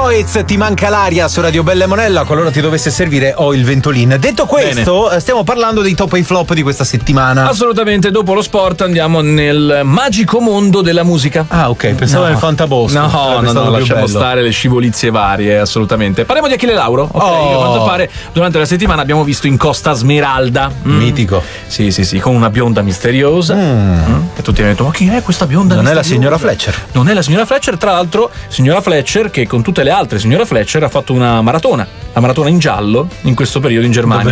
Coez, Ti manca l'aria su Radio Bella e Monella. Qualora ti dovesse servire, ho il Ventolin. Detto questo, stiamo parlando dei top e i flop di questa settimana. Assolutamente, dopo lo sport andiamo nel magico mondo della musica. Ah, ok, pensavo nel fantabosco. No, lasciamo stare le scivolizie varie, assolutamente. Parliamo di Achille Lauro, ok? Che a quanto pare durante la settimana abbiamo visto in Costa Smeralda. Mitico. Sì, con una bionda misteriosa. E tutti hanno detto, ma chi è questa bionda non misteriosa? È la signora Fletcher. Non è la signora Fletcher, tra l'altro signora Fletcher che con tutte le altre signora Fletcher ha fatto una maratona, la maratona in giallo in questo periodo in Germania.